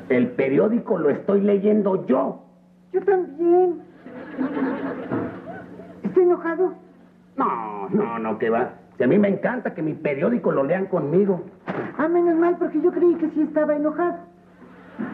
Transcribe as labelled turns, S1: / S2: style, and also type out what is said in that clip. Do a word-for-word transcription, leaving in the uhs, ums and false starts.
S1: El periódico lo estoy leyendo yo.
S2: Yo también. ¿Está enojado?
S1: No, no, no, que va. Si a mí me encanta que mi periódico lo lean conmigo.
S2: Ah, menos mal, porque yo creí que sí estaba enojado.